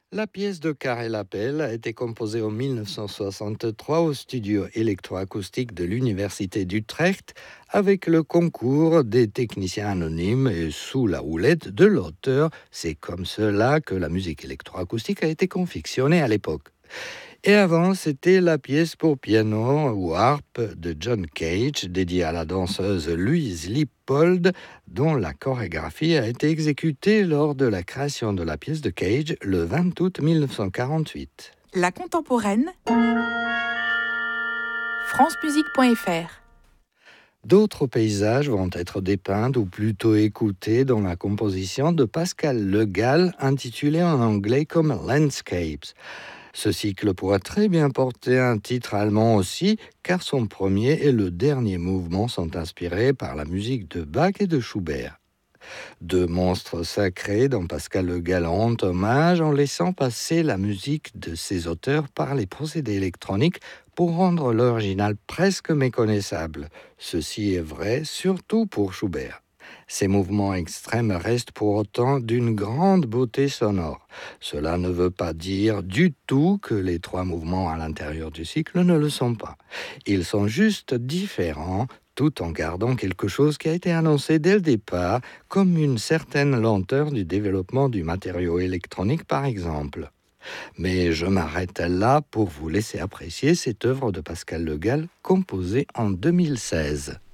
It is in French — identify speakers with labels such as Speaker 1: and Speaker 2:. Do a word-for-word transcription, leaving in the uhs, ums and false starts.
Speaker 1: La pièce de Karel Appel a été composée en mille neuf cent soixante-trois au studio électroacoustique de l'Université d'Utrecht avec le concours des techniciens anonymes et sous la houlette de l'auteur. C'est comme cela que la musique électroacoustique a été confectionnée à l'époque. Et avant, c'était la pièce pour piano ou harpe de John Cage, dédiée à la danseuse Louise Lippold, dont la chorégraphie a été exécutée lors de la création de la pièce de Cage le vingt août mille neuf cent quarante-huit.
Speaker 2: La contemporaine, francemusique point f r.
Speaker 1: D'autres paysages vont être dépeints ou plutôt écoutés dans la composition de Pascal Le Gall, intitulée en anglais comme Landscapes. Ce cycle pourrait très bien porter un titre allemand aussi, car son premier et le dernier mouvement sont inspirés par la musique de Bach et de Schubert. Deux monstres sacrés dont Pascal Le Gall rend hommage en laissant passer la musique de ses auteurs par les procédés électroniques pour rendre l'original presque méconnaissable. Ceci est vrai surtout pour Schubert. Ces mouvements extrêmes restent pour autant d'une grande beauté sonore. Cela ne veut pas dire du tout que les trois mouvements à l'intérieur du cycle ne le sont pas. Ils sont juste différents, tout en gardant quelque chose qui a été annoncé dès le départ, comme une certaine lenteur du développement du matériau électronique par exemple. Mais je m'arrête là pour vous laisser apprécier cette œuvre de Pascal Le Gall composée en deux mille seize.